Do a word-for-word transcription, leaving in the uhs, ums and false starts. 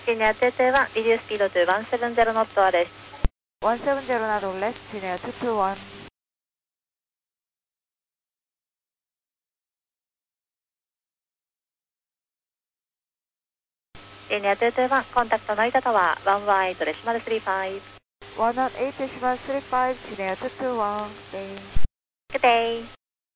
シニアにーにーいち、リデュースピードといちななゼロノットアです。 いちななゼロなどレス、シニアにーにーいち。 シニアにーにーいち、コンタクト成田タワー、いちいちはちデシマルさんじゅうご。 いちいちはちデシマルさんじゅうご、シニアにーにーいち。 Good day.